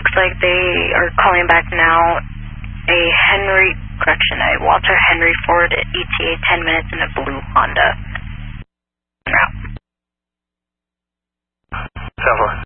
looks like they are calling back now. A Walter Henry Ford ETA 10 minutes in a blue Honda. Route. 7-4.